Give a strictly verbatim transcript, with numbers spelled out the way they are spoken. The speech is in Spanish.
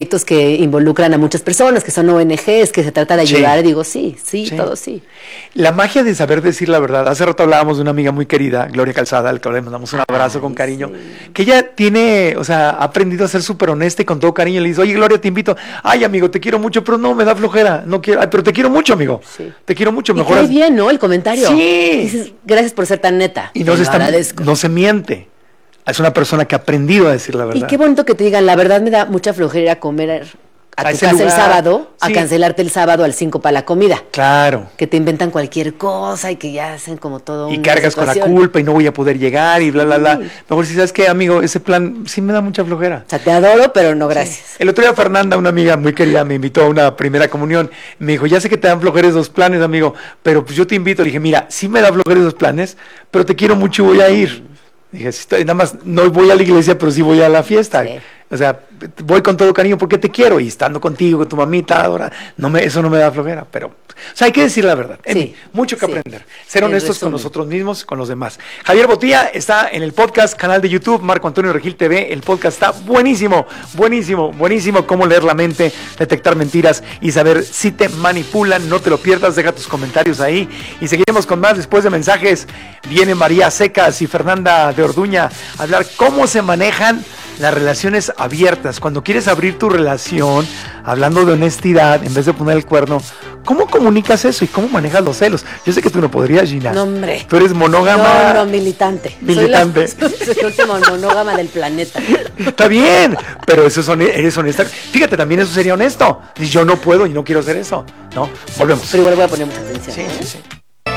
proyectos que involucran a muchas personas, que son O N Ges, que se trata de ayudar, Sí. digo, sí, sí, Sí. todo sí. La magia de saber decir la verdad. Hace rato hablábamos de una amiga muy querida, Gloria Calzada, al que le mandamos un abrazo Ay, con cariño, sí. que ella tiene, o sea, ha aprendido a ser súper honesta y con todo cariño. Le dice, oye, Gloria, te invito. Ay, amigo, te quiero mucho, pero no, me da flojera. No quiero, ay, pero te quiero mucho, amigo. Sí. Te quiero mucho. Y Mejor cae haz- bien, ¿no? El comentario. Sí. Dices, gracias por ser tan neta. Y no Te se, lo está, agradezco. no se miente. Es una persona que ha aprendido a decir la verdad. Y qué bonito que te digan, la verdad me da mucha flojera ir a comer a, A tu ese casa el lugar. sábado, Sí. a cancelarte el sábado al cinco para la comida. Claro. Que te inventan cualquier cosa y que ya hacen como todo Y una cargas con la situación. culpa y no voy a poder llegar y bla, bla, bla. Sí. Mejor si sabes qué, amigo, ese plan sí me da mucha flojera. O sea, te adoro, pero no gracias. El otro día Fernanda, una amiga muy querida, me invitó a una primera comunión. Me dijo, ya sé que te dan flojera esos planes, amigo, pero pues yo te invito. Le dije, mira, sí me da flojera esos planes, pero te quiero mucho y voy a ir. Dije, sí, estoy- nada más no voy a la iglesia, pero sí voy a la fiesta. Sí. O sea, voy con todo cariño porque te quiero y estando contigo, con tu mamita, ahora, no me, eso no me da flojera, pero, o sea, hay que decir la verdad. Sí, Emi, mucho que sí. aprender. Ser En honestos con resumen. nosotros mismos, con los demás. Javier Botilla está en el podcast, canal de YouTube, Marco Antonio Regil T V. El podcast está buenísimo, buenísimo, buenísimo. Cómo leer la mente, detectar mentiras y saber si te manipulan. No te lo pierdas, deja tus comentarios ahí. Y seguiremos con más después de mensajes. Viene María Secas y Fernanda de Orduña a hablar cómo se manejan las relaciones abiertas. Cuando quieres abrir tu relación, hablando de honestidad, en vez de poner el cuerno, ¿cómo comunicas eso y cómo manejas los celos? Yo sé que tú no podrías, Gina. No, hombre. Tú eres monógama. No, no, militante. Militante. Soy la, soy la última monógama del planeta. Está bien, pero eso es hone- eres honesta. Fíjate, también eso sería honesto. Y yo no puedo y no quiero hacer eso. ¿No? Volvemos. Pero igual voy a poner mucha atención. Sí, ¿eh? sí, sí.